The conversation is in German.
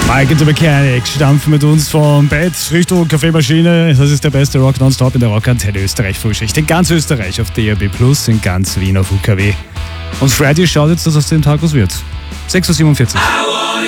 Mike and the Mechanic stampfen mit uns vom Bett Richtung Kaffeemaschine. Das ist der beste Rock nonstop in der Rockantenne Österreich-Frühschicht. In ganz Österreich auf DAB+, in ganz Wien auf UKW. Und Friday schaut jetzt, dass aus dem Tag was wird. 6.47 Uhr.